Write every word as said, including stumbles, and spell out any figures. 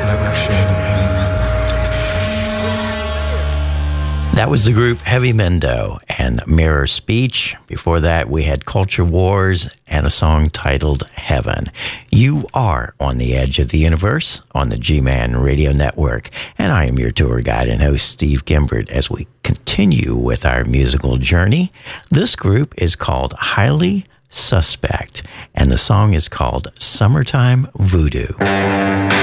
That was the group Heavy Mendo and Mirror Speech. Before that, we had Culture Wars and a song titled Heaven. You are on the edge of the universe on the G-Man Radio Network, and I am your tour guide and host, Steve Gimbert, as we continue with our musical journey. This group is called Highly Suspect, and the song is called Summertime Voodoo.